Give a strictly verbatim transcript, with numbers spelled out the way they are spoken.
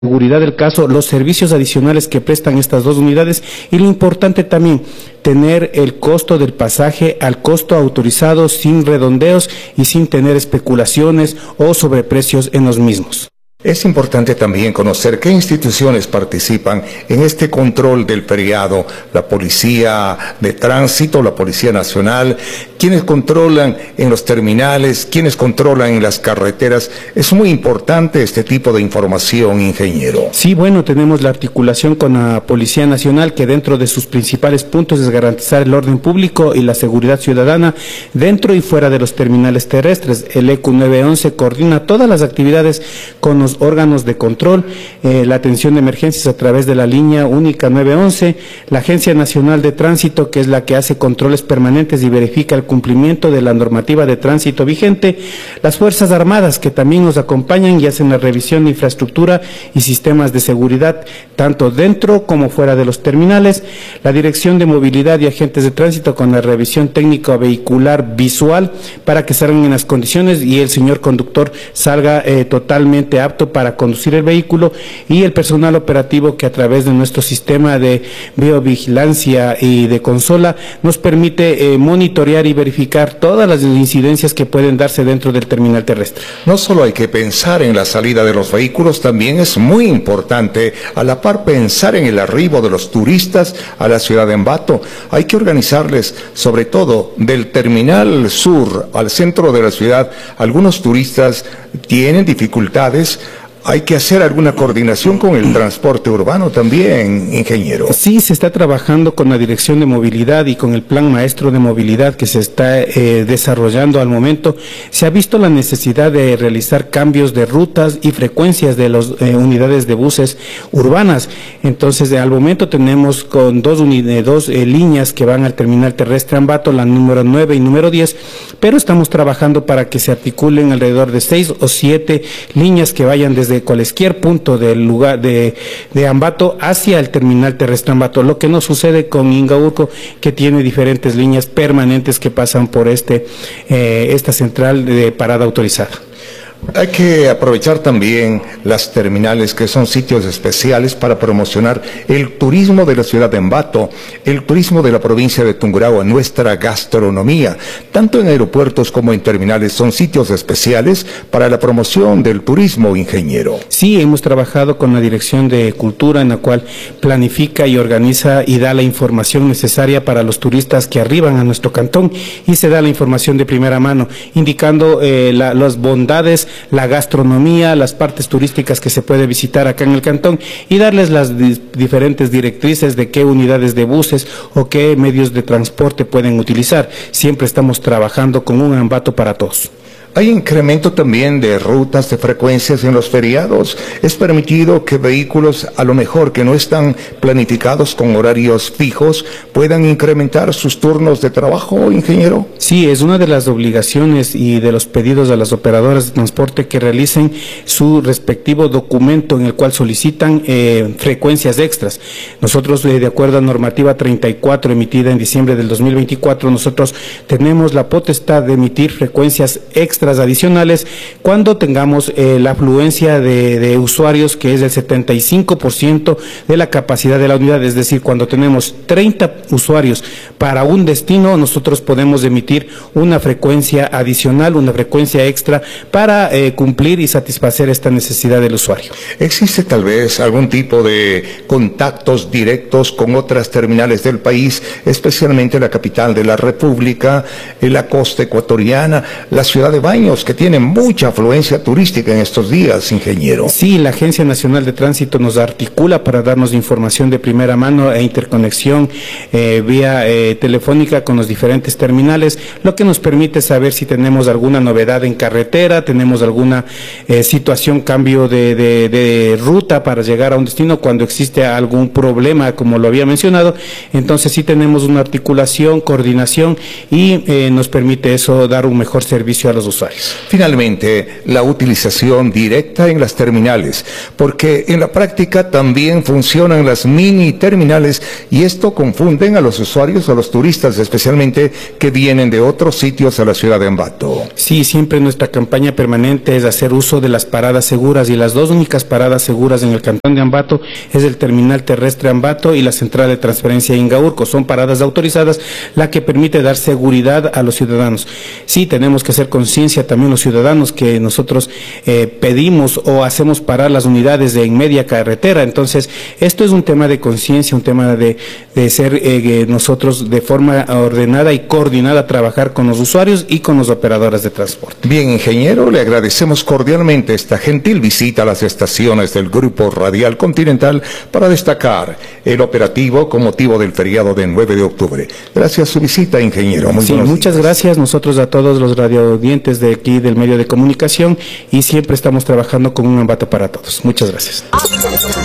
seguridad del caso, los servicios adicionales que prestan estas dos unidades y lo importante también, tener el costo del pasaje al costo autorizado sin redondeos y sin tener especulaciones o sobreprecios en los mismos. Es importante también conocer qué instituciones participan en este control del feriado, la Policía de Tránsito, la Policía Nacional, quienes controlan en los terminales, quienes controlan en las carreteras. Es muy importante este tipo de información, ingeniero. Sí, bueno, tenemos la articulación con la Policía Nacional, que dentro de sus principales puntos es garantizar el orden público y la seguridad ciudadana dentro y fuera de los terminales terrestres. El E Q nueve once coordina todas las actividades con los órganos de control, eh, la atención de emergencias a través de la línea única nueve once, la Agencia Nacional de Tránsito, que es la que hace controles permanentes y verifica el cumplimiento de la normativa de tránsito vigente, las Fuerzas Armadas, que también nos acompañan y hacen la revisión de infraestructura y sistemas de seguridad, tanto dentro como fuera de los terminales, la Dirección de Movilidad y Agentes de Tránsito con la revisión técnica vehicular visual para que salgan en las condiciones y el señor conductor salga eh, totalmente apto para conducir el vehículo, y el personal operativo que a través de nuestro sistema de videovigilancia y de consola nos permite eh, monitorear y verificar todas las incidencias que pueden darse dentro del terminal terrestre. No solo hay que pensar en la salida de los vehículos, también es muy importante a la par pensar en el arribo de los turistas a la ciudad de Ambato. Hay que organizarles, sobre todo del terminal sur al centro de la ciudad. Algunos turistas tienen dificultades. Hay que hacer alguna coordinación con el transporte urbano también, ingeniero. Sí, se está trabajando con la Dirección de Movilidad y con el Plan Maestro de Movilidad que se está eh, desarrollando al momento. Se ha visto la necesidad de realizar cambios de rutas y frecuencias de las eh, unidades de buses urbanas. Entonces, al momento tenemos con dos, dos eh, líneas que van al terminal terrestre Ambato, la número nueve y número diez, pero estamos trabajando para que se articulen alrededor de seis o siete líneas que vayan desde de cualquier punto del lugar de, de Ambato hacia el terminal terrestre Ambato, lo que no sucede con Ingaurco, que tiene diferentes líneas permanentes que pasan por este eh, esta central de parada autorizada. Hay que aprovechar también las terminales, que son sitios especiales para promocionar el turismo de la ciudad de Ambato, el turismo de la provincia de Tungurahua, nuestra gastronomía. Tanto en aeropuertos como en terminales son sitios especiales para la promoción del turismo, ingeniero. Sí, hemos trabajado con la Dirección de Cultura, en la cual planifica y organiza y da la información necesaria para los turistas que arriban a nuestro cantón, y se da la información de primera mano, indicando eh, la, las bondades, la gastronomía, las partes turísticas que se puede visitar acá en el cantón, y darles las di diferentes directrices de qué unidades de buses o qué medios de transporte pueden utilizar. Siempre estamos trabajando con un Ambato para todos. Hay incremento también de rutas, de frecuencias en los feriados. ¿Es permitido que vehículos, a lo mejor que no están planificados con horarios fijos, puedan incrementar sus turnos de trabajo, ingeniero? Sí, es una de las obligaciones y de los pedidos a las operadoras de transporte que realicen su respectivo documento en el cual solicitan eh, frecuencias extras. Nosotros, eh, de acuerdo a normativa treinta y cuatro emitida en diciembre del dos mil veinticuatro, nosotros tenemos la potestad de emitir frecuencias extras adicionales cuando tengamos eh, la afluencia de, de usuarios, que es del setenta y cinco por ciento de la capacidad de la unidad. Es decir, cuando tenemos treinta usuarios para un destino, nosotros podemos emitir una frecuencia adicional, una frecuencia extra para eh, cumplir y satisfacer esta necesidad del usuario. ¿Existe tal vez algún tipo de contactos directos con otras terminales del país, especialmente la capital de la República, la costa ecuatoriana, la ciudad de Baños, que tiene mucha afluencia turística en estos días, ingeniero? Sí, la Agencia Nacional de Tránsito nos articula para darnos información de primera mano e interconexión eh, vía eh, telefónica con los diferentes terminales, lo que nos permite saber si tenemos alguna novedad en carretera, tenemos alguna eh, situación, cambio de, de, de ruta para llegar a un destino, cuando existe algún problema, como lo había mencionado. Entonces sí tenemos una articulación, coordinación, y eh, nos permite eso dar un mejor servicio a los usuarios. usuarios. Finalmente, la utilización directa en las terminales, porque en la práctica también funcionan las mini terminales y esto confunden a los usuarios, a los turistas especialmente que vienen de otros sitios a la ciudad de Ambato. Sí, siempre nuestra campaña permanente es hacer uso de las paradas seguras y las dos únicas paradas seguras en el cantón de Ambato es el terminal terrestre Ambato y la central de transferencia Ingaurco. Son paradas autorizadas, la que permite dar seguridad a los ciudadanos. Sí, tenemos que hacer conciencia también los ciudadanos que nosotros eh, pedimos o hacemos parar las unidades de en media carretera. Entonces, esto es un tema de conciencia, un tema de, de ser eh, nosotros de forma ordenada y coordinada trabajar con los usuarios y con los operadores de transporte. Bien, ingeniero, le agradecemos cordialmente esta gentil visita a las estaciones del Grupo Radial Continental para destacar el operativo con motivo del feriado del nueve de octubre. Gracias a su visita, ingeniero. Muy sí, muchas días. gracias nosotros a todos los radioaudientes de aquí del medio de comunicación y siempre estamos trabajando con un Ambato para todos. Muchas gracias.